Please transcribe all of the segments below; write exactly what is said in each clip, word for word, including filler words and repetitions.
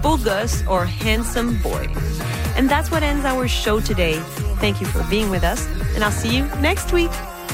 Bugas, or Handsome Boy. And that's what ends our show today. Thank you for being with us, and I'll see you next week.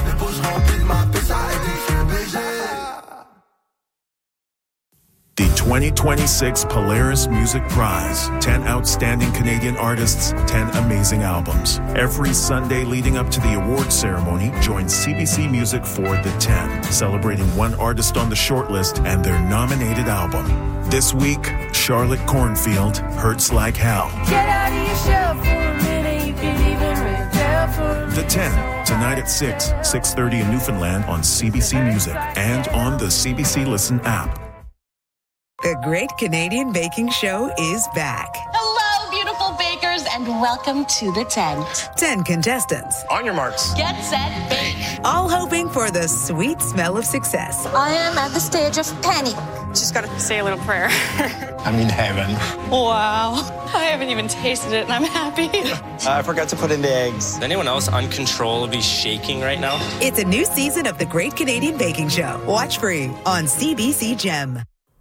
The twenty twenty-six Polaris Music Prize. ten outstanding Canadian artists, ten amazing albums. Every Sunday leading up to the awards ceremony, join C B C Music for the ten, celebrating one artist on the shortlist and their nominated album. This week, Charlotte Cornfield, Hurts Like Hell. Get out of your shell for a minute, you can even rebel for a minute. The ten, tonight at six, six thirty in Newfoundland on C B C Music and on the C B C Listen app. The Great Canadian Baking Show is back. Hello, beautiful bakers, and welcome to the tent. Ten contestants. On your marks. Get set, bake. All hoping for the sweet smell of success. I am at the stage of panic. Just gotta say a little prayer. I'm in heaven. Wow. I haven't even tasted it, and I'm happy. Uh, I forgot to put in the eggs. Is anyone else uncontrollably shaking right now? It's a new season of The Great Canadian Baking Show. Watch free on C B C Gem.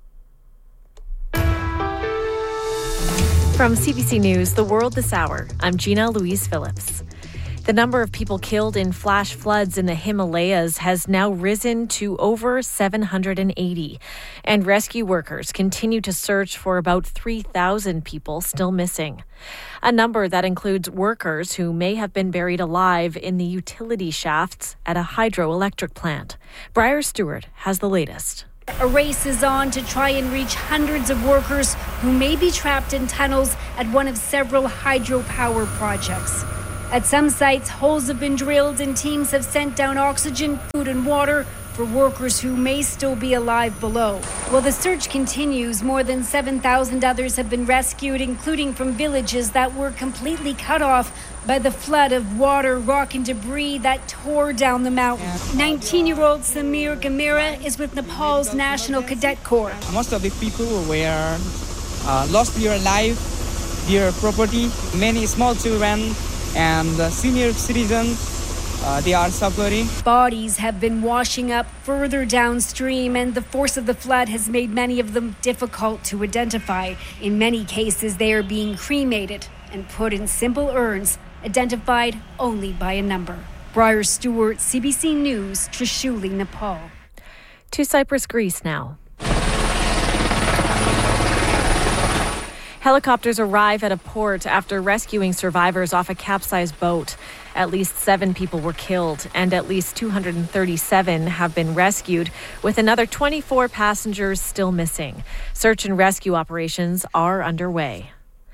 From C B C News, The World This Hour, I'm Gina Louise Phillips. The number of people killed in flash floods in the Himalayas has now risen to over seven hundred eighty, and rescue workers continue to search for about three thousand people still missing. A number that includes workers who may have been buried alive in the utility shafts at a hydroelectric plant. Briar Stewart has the latest. A race is on to try and reach hundreds of workers who may be trapped in tunnels at one of several hydropower projects. At some sites, holes have been drilled and teams have sent down oxygen, food and water for workers who may still be alive below. While the search continues, more than seven thousand others have been rescued, including from villages that were completely cut off by the flood of water, rock and debris that tore down the mountain. nineteen-year-old Samir Gamira is with Nepal's National Cadet Corps. Most of the people were uh, lost their life, their property. Many small children and uh, senior citizens, uh, they are suffering. Bodies have been washing up further downstream, and the force of the flood has made many of them difficult to identify. In many cases, they are being cremated and put in simple urns, identified only by a number. Briar Stewart, C B C News, Trishuli, Nepal. To Cyprus, Greece now. Helicopters arrive at a port after rescuing survivors off a capsized boat. At least seven people were killed, and at least two hundred thirty-seven have been rescued, with another twenty-four passengers still missing. Search and rescue operations are underway.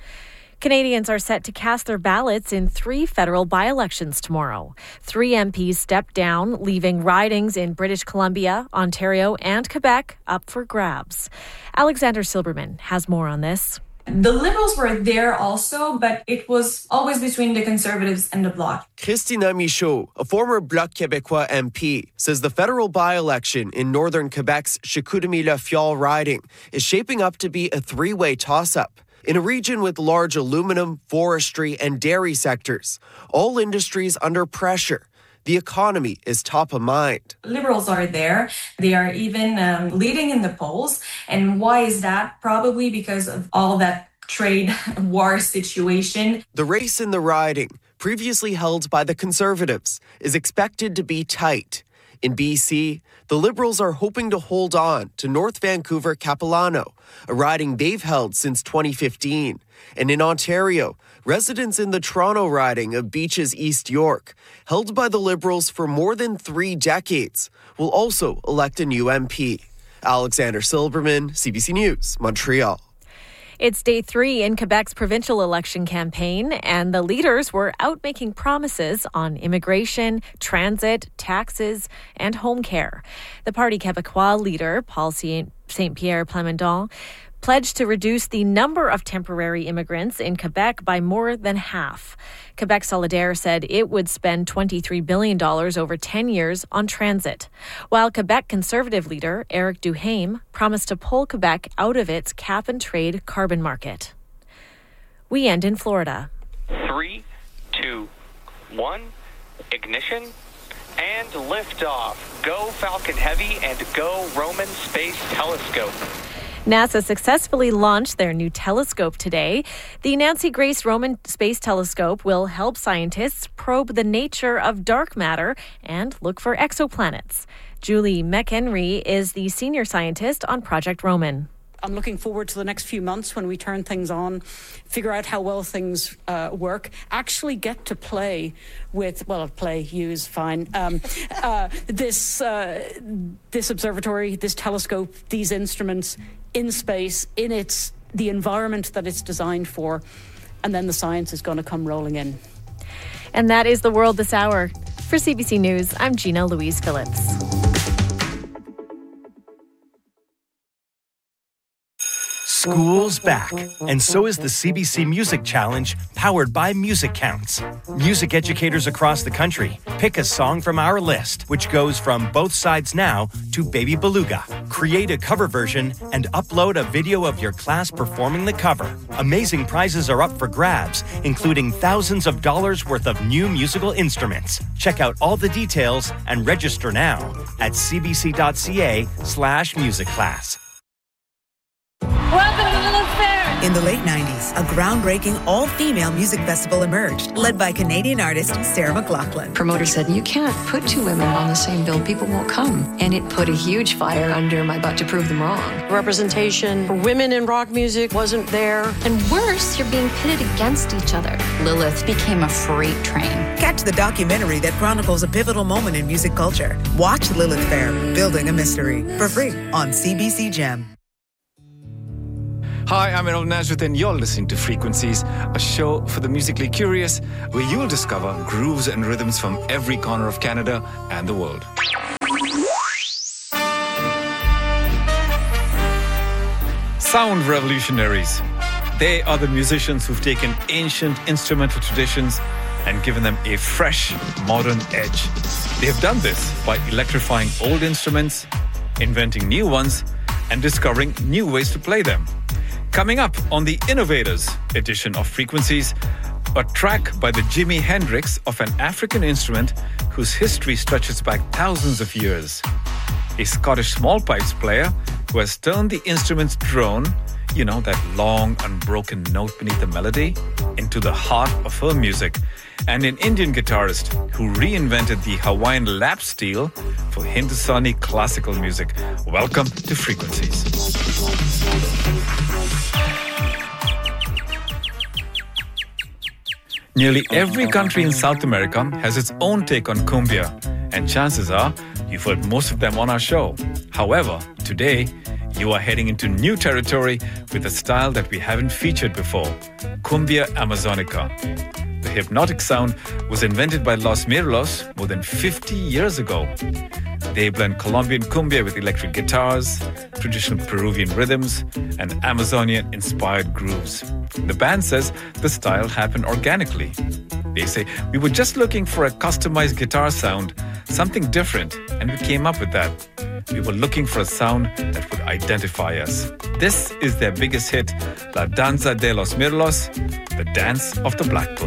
Canadians are set to cast their ballots in three federal by-elections tomorrow. Three M Ps stepped down, leaving ridings in British Columbia, Ontario, and Quebec up for grabs. Alexander Silberman has more on this. The Liberals were there also, but it was always between the Conservatives and the Bloc. Christina Michaud, a former Bloc Québécois M P, says the federal by-election in northern Quebec's Chicoutimi-La riding is shaping up to be a three-way toss-up. In a region with large aluminum, forestry, and dairy sectors, all industries under pressure, the economy is top of mind. Liberals are there. They are even um, leading in the polls. And why is that? Probably because of all that trade war situation. The race in the riding, previously held by the Conservatives, is expected to be tight. In B C, the Liberals are hoping to hold on to North Vancouver Capilano, a riding they've held since twenty fifteen. And in Ontario, residents in the Toronto riding of Beaches East York, held by the Liberals for more than three decades, will also elect a new M P. Alexander Silberman, C B C News, Montreal. It's day three in Quebec's provincial election campaign, and the leaders were out making promises on immigration, transit, taxes, and home care. The Parti Québécois leader, Paul Saint Pierre Plamondon, pledged to reduce the number of temporary immigrants in Quebec by more than half. Quebec Solidaire said it would spend twenty-three billion dollars over ten years on transit, while Quebec Conservative leader Éric Duhaime promised to pull Quebec out of its cap-and-trade carbon market. We end in Florida. Three, two, one, ignition, and liftoff. Go Falcon Heavy and go Roman Space Telescope. NASA successfully launched their new telescope today. The Nancy Grace Roman Space Telescope will help scientists probe the nature of dark matter and look for exoplanets. Julie McHenry is the senior scientist on Project Roman. I'm looking forward to the next few months when we turn things on, figure out how well things uh, work, actually get to play with, well, play, use, fine, um, uh, this, uh, this observatory, this telescope, these instruments in space, in its the environment that it's designed for, and then the science is going to come rolling in. And that is the world this hour. For C B C News, I'm Gina Louise Phillips. School's back, and so is the C B C Music Challenge, powered by Music Counts. Music educators across the country pick a song from our list, which goes from Both Sides Now to Baby Beluga. Create a cover version and upload a video of your class performing the cover. Amazing prizes are up for grabs, including thousands of dollars worth of new musical instruments. Check out all the details and register now at cbc.ca slash music class. Welcome to the Lilith Fair. In the late nineties, a groundbreaking all-female music festival emerged, led by Canadian artist Sarah McLachlan. Promoter said, you can't put two women on the same bill. People won't come. And it put a huge fire under my butt to prove them wrong. Representation for women in rock music wasn't there. And worse, you're being pitted against each other. Lilith became a freight train. Catch the documentary that chronicles a pivotal moment in music culture. Watch Lilith Fair, Building a Mystery, for free on C B C Gem. Hi, I'm Errol Nazareth, and you're listening to Frequencies, a show for the musically curious, where you'll discover grooves and rhythms from every corner of Canada and the world. Sound revolutionaries. They are the musicians who've taken ancient instrumental traditions and given them a fresh, modern edge. They have done this by electrifying old instruments, inventing new ones, and discovering new ways to play them. Coming up on the Innovators edition of Frequencies, a track by the Jimi Hendrix of an African instrument whose history stretches back thousands of years. A Scottish small pipes player who has turned the instrument's drone, you know, that long, unbroken note beneath the melody, into the heart of her music. And an Indian guitarist who reinvented the Hawaiian lap steel for Hindustani classical music. Welcome to Frequencies. Nearly every country in South America has its own take on cumbia, and chances are you've heard most of them on our show. However, today, you are heading into new territory with a style that we haven't featured before, Cumbia Amazonica. The hypnotic sound was invented by Los Mirlos more than fifty years ago. They blend Colombian cumbia with electric guitars, traditional Peruvian rhythms, and Amazonian-inspired grooves. The band says the style happened organically. They say, we were just looking for a customized guitar sound, something different, and we came up with that. We were looking for a sound that would identify us. This is their biggest hit, La Danza de los Mirlos, the Dance of the Black Bull.